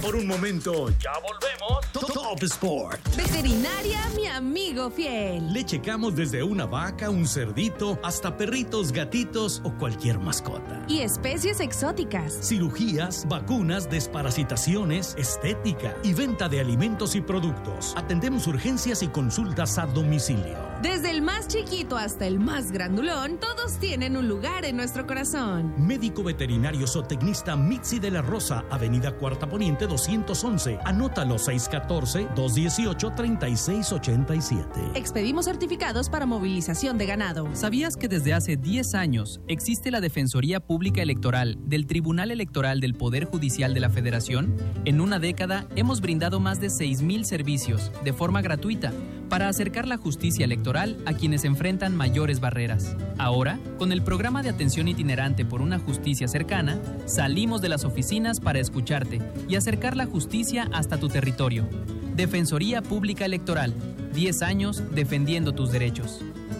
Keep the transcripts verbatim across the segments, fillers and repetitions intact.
Por un momento, ya volvemos. Top Sport. Veterinaria, mi amigo fiel. Le checamos desde una vaca, un cerdito, hasta perritos, gatitos o cualquier mascota. Y especies exóticas. Cirugías, vacunas, desparasitaciones, estética y venta de alimentos y productos. Atendemos urgencias y consultas a domicilio. Desde el más chiquito hasta el más grandulón, todos tienen un lugar en nuestro corazón. Médico veterinario zootecnista Mitzi de la Rosa, Avenida Cuarta Poniente doscientos once. Anótalo seis uno cuatro, dos uno ocho, tres seis ocho siete. Expedimos certificados para movilización de ganado. ¿Sabías que desde hace diez años existe la Defensoría Pública Electoral del Tribunal Electoral del Poder Judicial de la Federación? En una década hemos brindado más de seis mil servicios de forma gratuita para acercar la justicia electoral a quienes enfrentan mayores barreras. Ahora, con el programa de atención itinerante por una justicia cercana, salimos de las oficinas para escucharte y acercar la justicia hasta tu territorio. Defensoría Pública Electoral, diez años defendiendo tus derechos.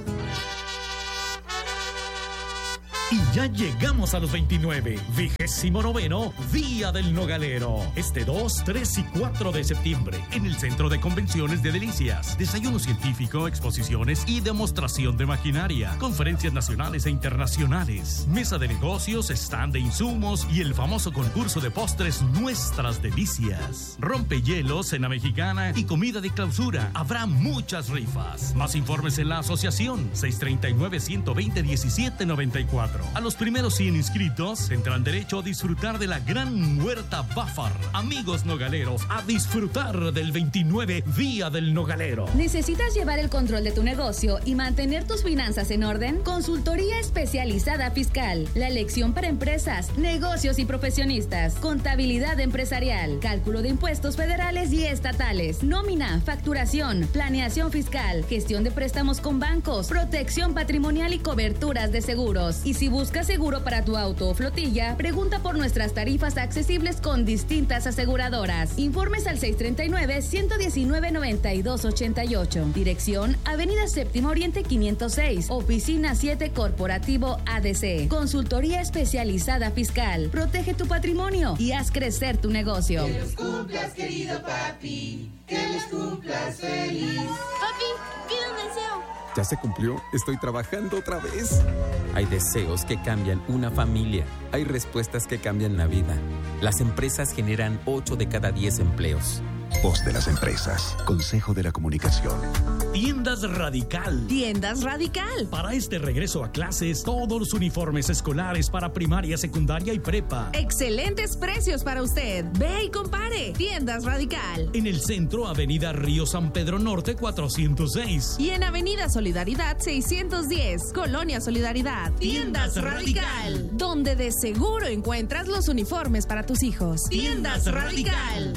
Y ya llegamos a los veintinueve, vigésimo noveno Día del Nogalero. Este dos, tres y cuatro de septiembre, en el Centro de Convenciones de Delicias. Desayuno científico, exposiciones y demostración de maquinaria. Conferencias nacionales e internacionales. Mesa de negocios, stand de insumos y el famoso concurso de postres Nuestras Delicias. Rompehielos, cena mexicana y comida de clausura. Habrá muchas rifas. Más informes en la asociación seis tres nueve, uno dos cero, uno siete nueve cuatro. A los primeros cien inscritos tendrán derecho a disfrutar de la gran huerta Bafar. Amigos nogaleros, a disfrutar del veintinueve Día del Nogalero. ¿Necesitas llevar el control de tu negocio y mantener tus finanzas en orden? Consultoría especializada fiscal. La elección para empresas, negocios y profesionistas. Contabilidad empresarial. Cálculo de impuestos federales y estatales. Nómina, facturación, planeación fiscal. Gestión de préstamos con bancos. Protección patrimonial y coberturas de seguros. Y si buscas seguro para tu auto o flotilla, pregunta por nuestras tarifas accesibles con distintas aseguradoras. Informes al seis tres nueve, uno uno nueve, nueve dos ocho ocho. Dirección, Avenida Séptimo Oriente quinientos seis. Oficina siete Corporativo A D C. Consultoría especializada fiscal. Protege tu patrimonio y haz crecer tu negocio. Que los cumplas, querido papi. Que los cumplas feliz. Papi, pide un deseo. ¿Ya se cumplió? Estoy trabajando otra vez. Hay deseos que cambian una familia. Hay respuestas que cambian la vida. Las empresas generan ocho de cada diez empleos. Voz de las empresas. Consejo de la Comunicación. Tiendas Radical. Tiendas Radical. Para este regreso a clases, todos los uniformes escolares para primaria, secundaria y prepa. Excelentes precios para usted. Ve y compare. Tiendas Radical. En el centro, Avenida Río San Pedro Norte cuatrocientos seis. Y en Avenida Solidaridad seiscientos diez. Colonia Solidaridad. Tiendas Radical. Donde de seguro encuentras los uniformes para tus hijos. Tiendas Radical.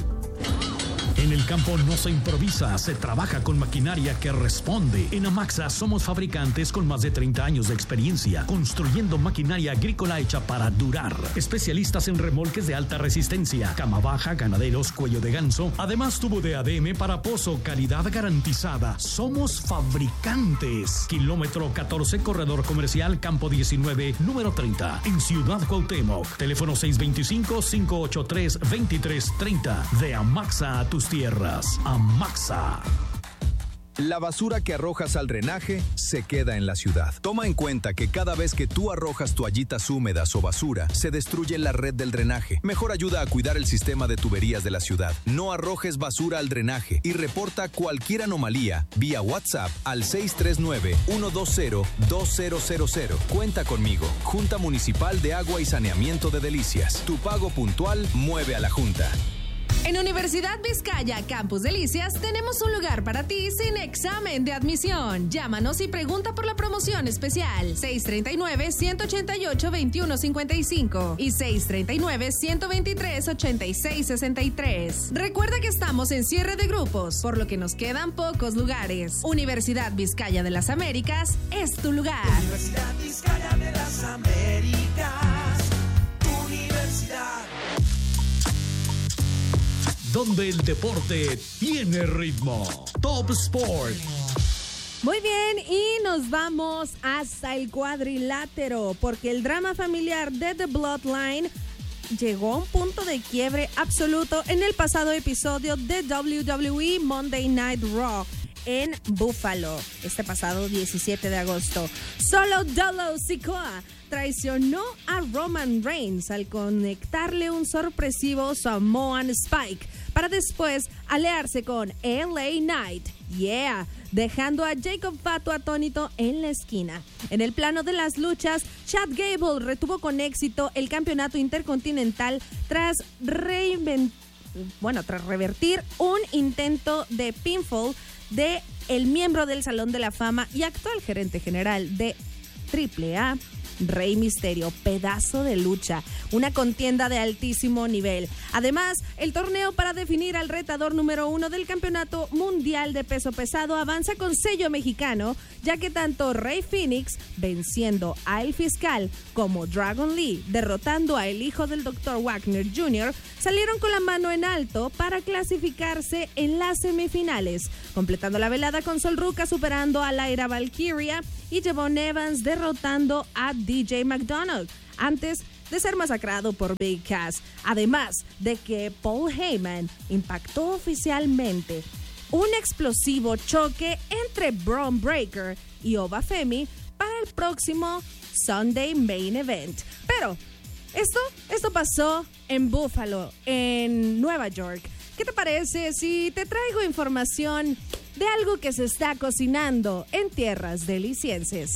En el campo no se improvisa, se trabaja con maquinaria que responde. En Amaxa somos fabricantes con más de treinta años de experiencia, construyendo maquinaria agrícola hecha para durar. Especialistas en remolques de alta resistencia, cama baja, ganaderos, cuello de ganso. Además, tubo de A D M para pozo, calidad garantizada. Somos fabricantes. Kilómetro catorce, corredor comercial, campo diecinueve, número treinta, en Ciudad Cuauhtémoc. Teléfono seis dos cinco, cinco ocho tres, dos tres tres cero. De Amaxa a tus tierras. Amaxa. La basura que arrojas al drenaje se queda en la ciudad. Toma en cuenta que cada vez que tú arrojas toallitas húmedas o basura, se destruye la red del drenaje. Mejor ayuda a cuidar el sistema de tuberías de la ciudad. No arrojes basura al drenaje y reporta cualquier anomalía vía WhatsApp al seis tres nueve, uno dos cero, dos cero cero cero. Cuenta conmigo. Junta Municipal de Agua y Saneamiento de Delicias. Tu pago puntual mueve a la Junta. En Universidad Vizcaya, Campus Delicias, tenemos un lugar para ti sin examen de admisión. Llámanos y pregunta por la promoción especial seis tres nueve, uno ocho ocho, dos uno cinco cinco y seis tres nueve, uno dos tres, ocho seis seis tres. Recuerda que estamos en cierre de grupos, por lo que nos quedan pocos lugares. Universidad Vizcaya de las Américas es tu lugar. Universidad Vizcaya de las Américas, tu universidad. Donde el deporte tiene ritmo. Top Sport. Muy bien, y nos vamos hasta el cuadrilátero, porque el drama familiar de The Bloodline llegó a un punto de quiebre absoluto en el pasado episodio de W W E Monday Night Raw en Buffalo, este pasado diecisiete de agosto. Solo Solo Sikoa traicionó a Roman Reigns al conectarle un sorpresivo Samoan Spike para después aliarse con L A Knight, yeah, dejando a Jacob Fatu atónito en la esquina. En el plano de las luchas, Chad Gable retuvo con éxito el campeonato intercontinental tras reinvent- bueno, tras revertir un intento de pinfall de el miembro del Salón de la Fama y actual gerente general de triple A, Rey Mysterio. Pedazo de lucha, una contienda de altísimo nivel. Además, el torneo para definir al retador número uno del campeonato mundial de peso pesado avanza con sello mexicano, ya que tanto Rey Fénix, venciendo a El Fiscal, como Dragon Lee, derrotando a el hijo del doctor Wagner junior, salieron con la mano en alto para clasificarse en las semifinales, completando la velada con Sol Ruca superando a Lyra Valkyria y Javon Evans derrotando a D J McDonald antes de ser masacrado por Big Cass. Además de que Paul Heyman impactó oficialmente un explosivo choque entre Braun Breaker y Oba Femi para el próximo Sunday Main Event. Pero esto, esto pasó en Buffalo, en Nueva York. ¿Qué te parece si te traigo información de algo que se está cocinando en tierras delicienses?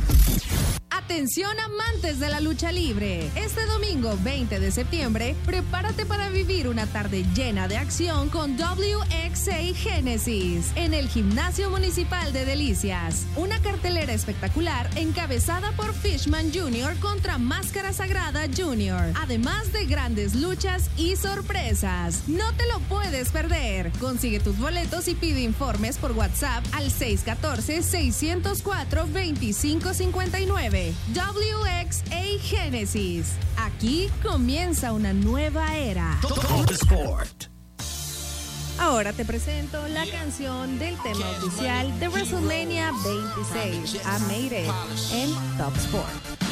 Atención amantes de la lucha libre. Este domingo veinte de septiembre, prepárate para vivir una tarde llena de acción con W X A Genesis en el Gimnasio Municipal de Delicias. Una cartelera espectacular encabezada por Fishman junior contra Máscara Sagrada junior Además de grandes luchas y sorpresas. No te lo puedes perder. Consigue tus boletos y pide informes por WhatsApp al seis uno cuatro, seis cero cuatro, dos cinco cinco nueve. W X A Genesis. Aquí comienza una nueva era. Top Sport. Ahora te presento la canción del tema oficial de WrestleMania veintiséis, I Made It, en Top Sport.